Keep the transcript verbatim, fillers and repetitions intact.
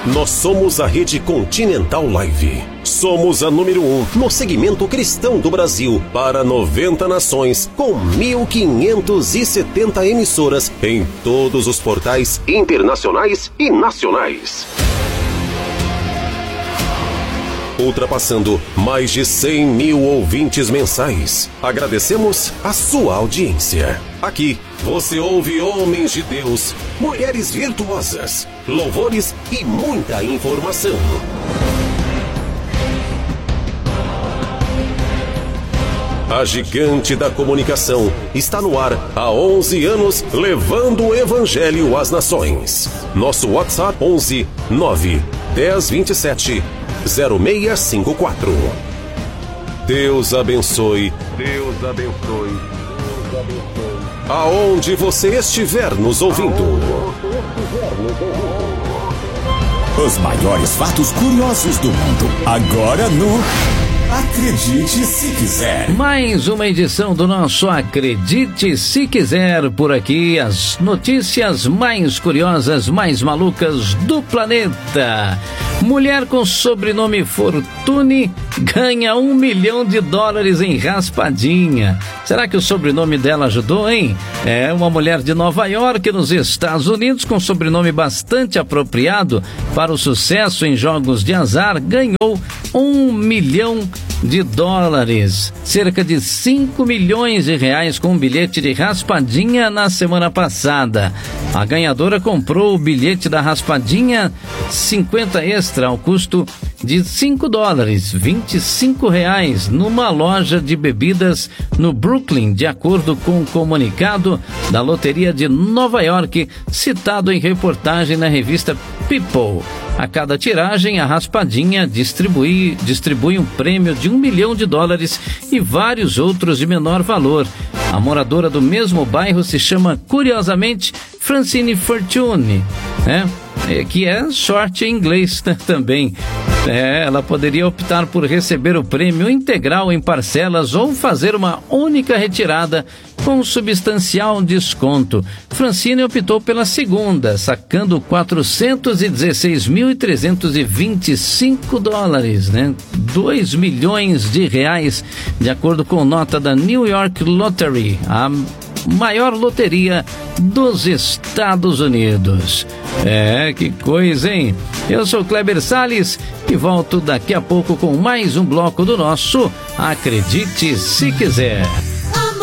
Nós somos a Rede Continental Live. Somos a número um no segmento cristão do Brasil para noventa nações, com mil quinhentas e setenta emissoras em todos os portais internacionais e nacionais. Ultrapassando mais de cem mil ouvintes mensais. Agradecemos a sua audiência. Aqui você ouve homens de Deus, mulheres virtuosas, louvores e muita informação. A gigante da comunicação está no ar há onze anos, levando o evangelho às nações. Nosso WhatsApp onze nove dez vinte e sete zero seis cinco quatro. Deus abençoe. Deus abençoe. Deus abençoe. Aonde você estiver nos ouvindo. Os maiores fatos curiosos do mundo. Agora no Acredite Se Quiser. Mais uma edição do nosso Acredite Se Quiser. Por aqui, as notícias mais curiosas, mais malucas do planeta. Mulher com sobrenome Fortune ganha um milhão de dólares em raspadinha. Será que o sobrenome dela ajudou, hein? É uma mulher de Nova York, nos Estados Unidos, com sobrenome bastante apropriado para o sucesso em jogos de azar, ganhou um milhão de dólares, cerca de cinco milhões de reais, com um bilhete de raspadinha na semana passada. A ganhadora comprou o bilhete da raspadinha cinquenta extra ao custo de cinco dólares, vinte e cinco reais, numa loja de bebidas no Brooklyn, de acordo com o comunicado da Loteria de Nova York, citado em reportagem na revista People. A cada tiragem, a raspadinha distribui, distribui um prêmio de um milhão de dólares e vários outros de menor valor. A moradora do mesmo bairro se chama, curiosamente, Francine Fortune, né? É, que é sorte em inglês, né, também. É, ela poderia optar por receber o prêmio integral em parcelas ou fazer uma única retirada com substancial desconto. Francine optou pela segunda, sacando quatrocentos e dezesseis mil trezentos e vinte e cinco dólares, né? dois milhões de reais, de acordo com nota da New York Lottery, a maior loteria dos Estados Unidos. É, que coisa, hein? Eu sou Kleber Salles e volto daqui a pouco com mais um bloco do nosso Acredite Se Quiser.